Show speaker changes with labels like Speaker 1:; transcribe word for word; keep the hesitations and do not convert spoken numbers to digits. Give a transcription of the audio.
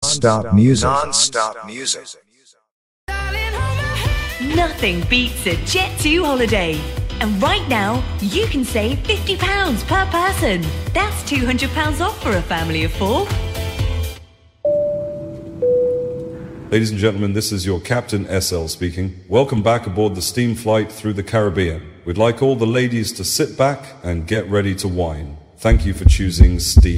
Speaker 1: Non-stop music.
Speaker 2: Non-stop music.
Speaker 3: Nothing beats a Jet two holiday. And right now, you can save fifty pounds per person. That's two hundred pounds off for a family of four.
Speaker 4: Ladies and gentlemen, this is your Captain S L speaking. Welcome back aboard the steam flight through the Caribbean. We'd like all the ladies to sit back and get ready to wine. Thank you for choosing Steam.